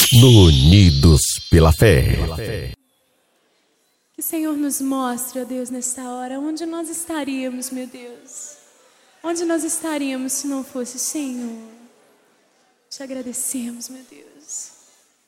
no Unidos pela Fé. Que o Senhor nos mostre, ó Deus, nesta hora, onde nós estaríamos, meu Deus. Onde nós estaríamos se não fosse o Senhor. Te agradecemos, meu Deus.